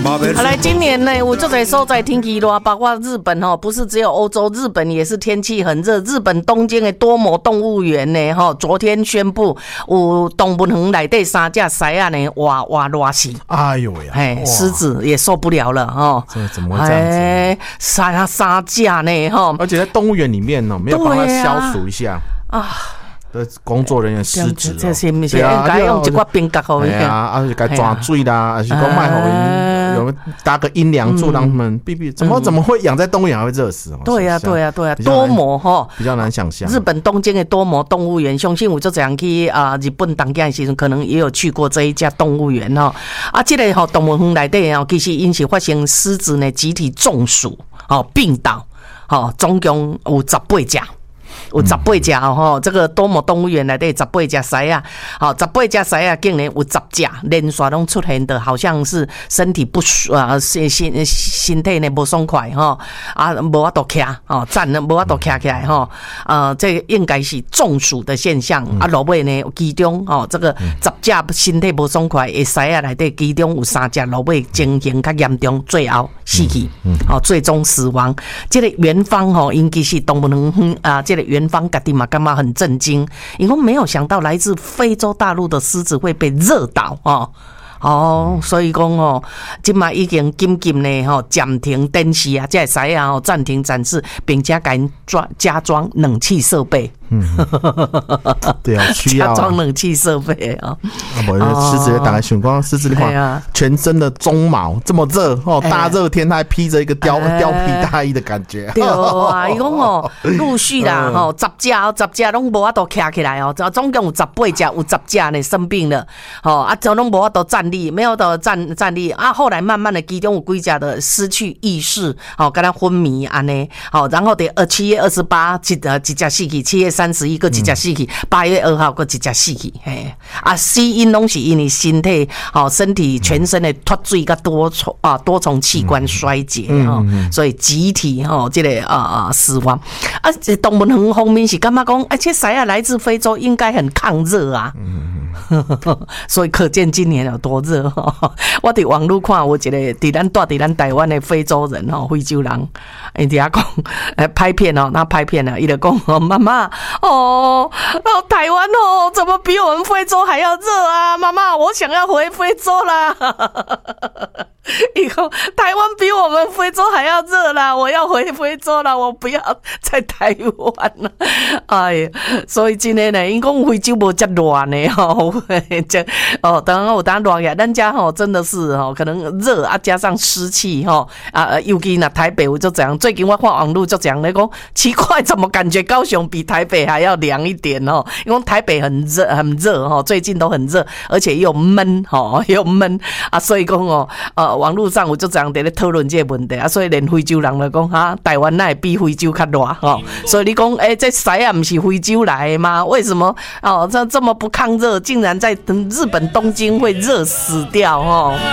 来，今年呢，我就在所在天气热，包括日本哦，不是只有欧洲，日本也是天气很热。日本东京的多摩动物园呢，昨天宣布有动物园内底3只狮啊呢，哇热死！ 哎呦呀， 狮子也受不了了哈。 这怎么会这样子？ 三只呢哈， 而且在动物园里面呢，没有帮它消除一下啊。的工作人员失职， 这是不是应该用一块冰格好一点？ 而且该抓水啦，还是讲卖好有搭个阴凉柱让他们避避。怎么会养在动物园还会热死？ 对呀，多摩哈比较难想象。 日本东京的多摩动物园，相信我就这样去日本当家的时候，可能也有去过这一家动物园哈。这个动物园内底其实因是发生狮子呢集体中暑病倒总共有18只。有18只这个多摩动物园内底18只狮啊，18只狮啊，竟然有10只连续拢出现的，好像是身体不身体呢不爽快无法度徛站无法度徛起来这个应该是中暑的现象落尾呢，其中这个10只身体不爽快的狮啊内底，其中有3只落尾情形较严重，最后死去最终死亡。这个园方因其是动物园这个园方家己嘛感觉很震惊，因为没有想到来自非洲大陆的狮子会被热倒所以讲现在已经紧急呢暂停展示啊，这狮啊暂停展示，并且给加装冷气设备。 对啊，需要加装冷气设备狮子大概想光狮子的话，全身的鬃毛这么热大热天它还披着一个貂皮大衣的感觉。 对啊，伊讲陆续啦10只拢无法度徛起来总共有18只，有10只呢生病了就拢无法度站立，没有到站立后来慢慢的其中有几只的失去意识跟他昏迷安尼然后7月28一只死去，7月31个一只死去，8月2号个一只死去死因拢是因为身体全身的脱水甲多重器官衰竭所以集体这个死亡动物园方面是感觉讲这狮啊来自非洲，应该很抗热啊所以可见今年有多热我在网络看有一个在咱台湾的非洲人非洲人伊伫遐讲拍片那拍片伊就讲妈妈台湾怎么比我们非洲还要热啊？妈妈，我想要回非洲啦！以后台湾比我们非洲还要热啦，我要回非洲啦，我不要在台湾了。哎呀，所以今天呢，因讲非洲无遮热呢当然有当热呀，咱家真的是可能热加上湿气尤其那台北我就这样，最近我看网络就这样来讲，奇怪，怎么感觉高雄比台北还要凉一点因为台北很热最近都很热，而且又闷所以讲网络上我就这样在讨论这个问题所以连非洲人就讲台湾哪会比非洲较热所以你讲这狮啊不是非洲来的吗？为什么这么不抗热，竟然在日本东京会热死掉